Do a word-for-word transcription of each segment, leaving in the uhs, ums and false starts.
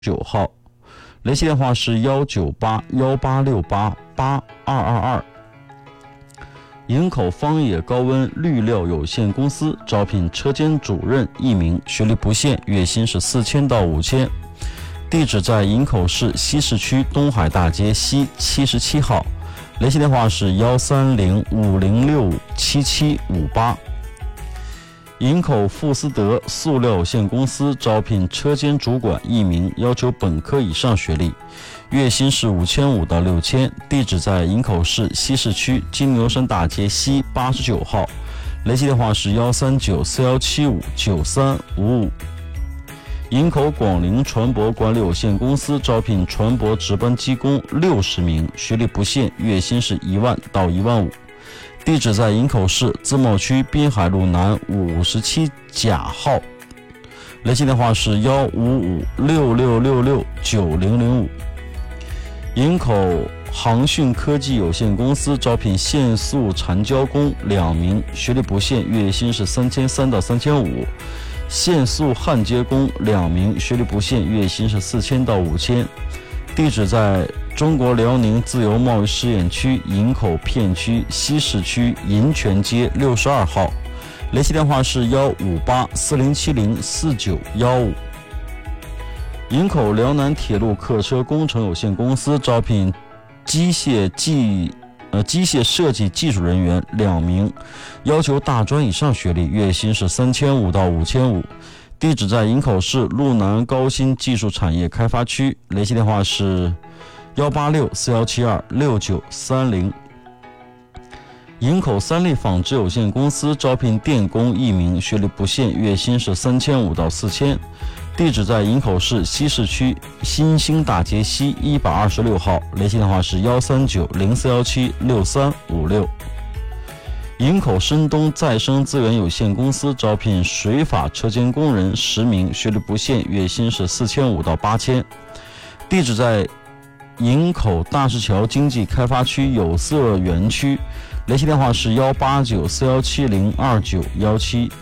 九号，联系电话是幺九八幺八六八八二二二。营口方野高温绿料有限公司招聘车间主任一名，学历不限，月薪是四千到五千。地址在营口市西市区东海大街西七十七号，联系电话是幺三零五零六五七七五八。营口富斯德塑料有限公司招聘车间主管一名，要求本科以上学历，月薪是五千五到六千。地址在营口市西市区金牛山大街西八十九号，联系电话是幺三九四幺七五九三五五。营口广陵船舶管理有限公司招聘船舶值班机工六十名，学历不限，月薪是一万到一万五。地址在营口市自贸区滨海路南五十七甲号，联系电话是幺五五六六六六九零零五。营口航讯科技有限公司招聘线速缠胶工两名，学历不限，月薪是三千三到三千五。线速焊接工两名，学历不限，月薪是四千到五千。地址在中国辽宁自由贸易试验区营口片区西市区银泉街六十二号，联系电话是幺五八四零七零四九幺五。营口辽南铁路客车工程有限公司招聘机械技呃机械设计技术人员两名，要求大专以上学历，月薪是三千五到五千五。地址在营口市路南高新技术产业开发区，联系电话是幺八六四幺七二六九三零。营口三立纺织有限公司招聘电工一名，学历不限，月薪是三千五到四千。地址在营口市西市区新兴大街西一百二十六号，联系电话是幺三九零四幺七六三五六。营口深东再生资源有限公司招聘水法车间工人十名，学历不限，月薪是四千五到八千。地址在营口大石桥经济开发区有色园区，联系电话是幺八九四幺七零二九幺七。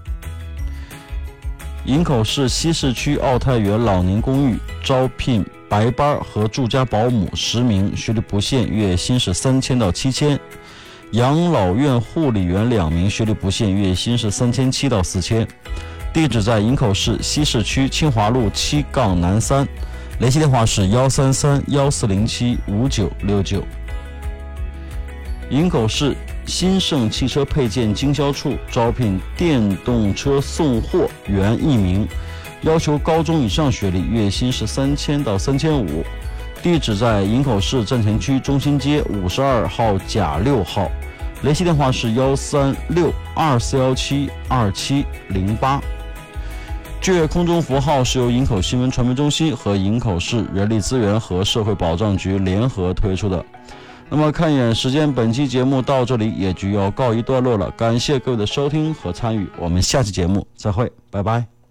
营口市西市区奥泰园老年公寓招聘白班和住家保姆十名，学历不限，月薪是三千到七千。养老院护理员两名，学历不限，月薪是三千七到四千。地址在营口市西市区清华路七杠南三，联系电话是幺三三幺四零七五九六九。营口市新盛汽车配件经销处招聘电动车送货员一名，要求高中以上学历，月薪是三千到三千五。地址在营口市站前区中心街五十二号甲六号，联系电话是幺三六二四幺七二七零八。这月空中符号是由营口新闻传媒中心和营口市人力资源和社会保障局联合推出的。那么看一眼时间，本期节目到这里也就要告一段落了，感谢各位的收听和参与，我们下期节目再会，拜拜。